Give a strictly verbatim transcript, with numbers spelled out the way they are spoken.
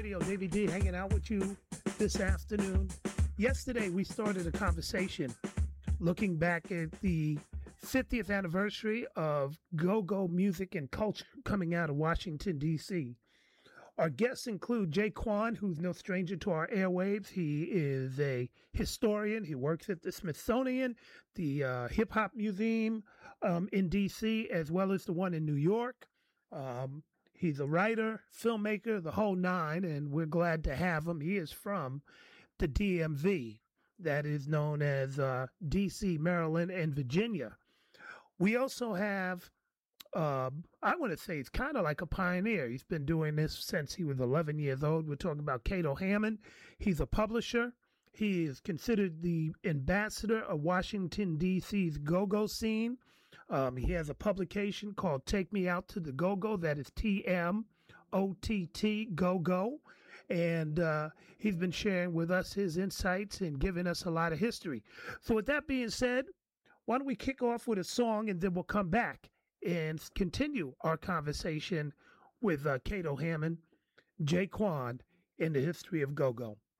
Radio, Davey D hanging out with you this afternoon. Yesterday, we started a conversation looking back at the fiftieth anniversary of go-go music and culture coming out of Washington, D C. Our guests include Jay Quan, who's no stranger to our airwaves. He is a historian. He works at the Smithsonian, the uh, Hip Hop Museum um, in D C, as well as the one in New York. Um, he's a writer, filmmaker, the whole nine, and we're glad to have him. He is from the D M V, that is known as uh, D C, Maryland, and Virginia. We also have Uh, I want to say he's kind of like a pioneer. He's been doing this since he was eleven years old. We're talking about Cato Hammond. He's a publisher. He is considered the ambassador of Washington, D C's go-go scene. Um, he has a publication called Take Me Out to the Go-Go. That is T M O T T, Go-Go. And uh, he's been sharing with us his insights and giving us a lot of history. So with that being said, why don't we kick off with a song and then we'll come back and continue our conversation with uh, Cato Hammond, Jay Quan, in the history of go-go.